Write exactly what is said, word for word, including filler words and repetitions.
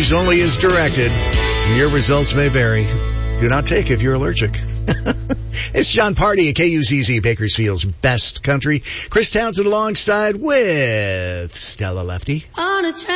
Use only as directed. Your results may vary. Do not take if you're allergic. It's John Party at K U Z Z, Bakersfield's best country. Chris Townsend alongside with Stella Lefty. On a